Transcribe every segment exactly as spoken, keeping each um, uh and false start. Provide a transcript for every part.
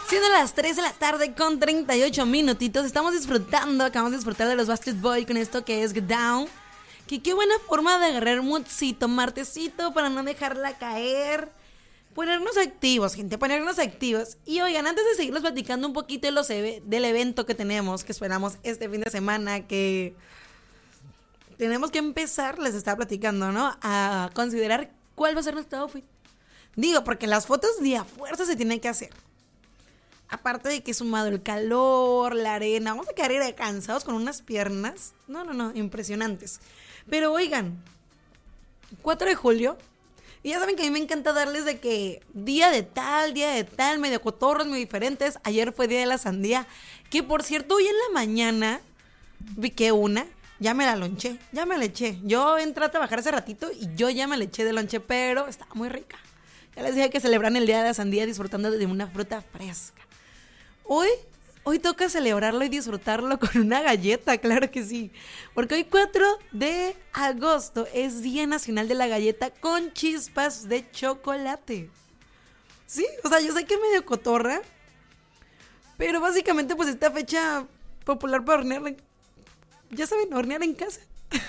Siendo las tres de la tarde con treinta y ocho minutitos, estamos disfrutando, acabamos de disfrutar de los Backstreet Boys con esto que es Get Down. Que qué buena forma de agarrar moodcito, martesito, para no dejarla caer. Ponernos activos, gente, ponernos activos. Y oigan, antes de seguirles platicando un poquito de los eve- del evento que tenemos, que esperamos este fin de semana, que tenemos que empezar, les estaba platicando, ¿no? A considerar cuál va a ser nuestro outfit. Digo, porque las fotos de a fuerza se tienen que hacer. Aparte de que sumado el calor, la arena, vamos a quedar cansados con unas piernas. No, no, no, impresionantes. Pero oigan, cuatro de julio, y ya saben que a mí me encanta darles de que día de tal, día de tal, medio cotorros, muy diferentes. Ayer fue día de la sandía, que por cierto, hoy en la mañana vi que una, ya me la lonché, ya me la eché. Yo entré a trabajar hace ratito y yo ya me la eché de lonche, pero estaba muy rica. Ya les dije que celebran el día de la sandía disfrutando de una fruta fresca. Hoy, hoy toca celebrarlo y disfrutarlo con una galleta, claro que sí. Porque hoy cuatro de agosto es Día Nacional de la Galleta con chispas de chocolate. Sí, o sea, yo sé que es medio cotorra, pero básicamente pues esta fecha popular para hornearla, ya saben, hornear en casa.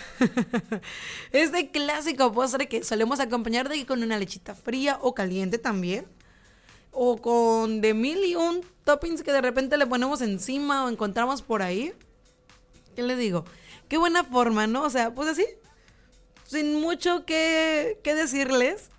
Este clásico postre que solemos acompañar de con una lechita fría o caliente también. O con de mil y un toppings que de repente le ponemos encima o encontramos por ahí. ¿Qué les digo? Qué buena forma, ¿no? O sea, pues así, sin mucho que, que decirles.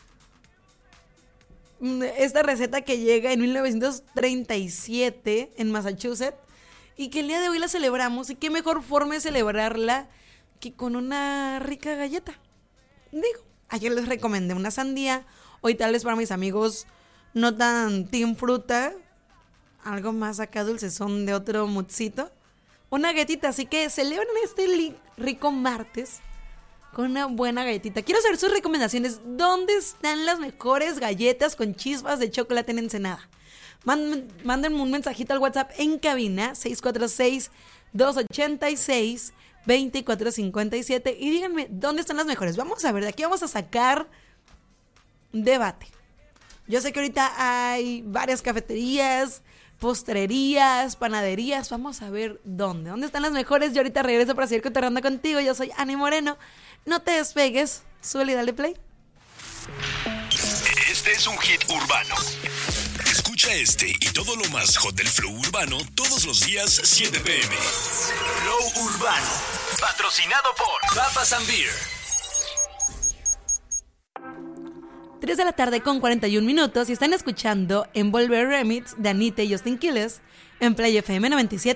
Esta receta que llega en mil novecientos treinta y siete en Massachusetts y que el día de hoy la celebramos. Y qué mejor forma de celebrarla que con una rica galleta. Digo, ayer les recomendé una sandía. Hoy tal vez para mis amigos no tan team fruta, algo más acá dulcezón de otro moodcito, una galletita. Así que celebran este li- rico martes con una buena galletita. Quiero saber sus recomendaciones. ¿Dónde están las mejores galletas con chispas de chocolate en Ensenada? Mándenme, mándenme un mensajito al WhatsApp en cabina seis cuatro seis, dos ocho seis, dos cuatro cinco siete y díganme dónde están las mejores. Vamos a ver, de aquí vamos a sacar debate. Yo sé que ahorita hay varias cafeterías, postrerías, panaderías. Vamos a ver dónde. ¿Dónde están las mejores? Yo ahorita regreso para seguir cotorreando contigo. Yo soy Ani Moreno. No te despegues. Súbele y dale play. Este es un hit urbano. Escucha este y todo lo más hot del flow urbano todos los días siete pm. Flow Urbano. Patrocinado por Papas and Beer. tres de la tarde con cuarenta y un minutos y están escuchando Envolver Remix de Anita y Justin Quiles en Play F M noventa y siete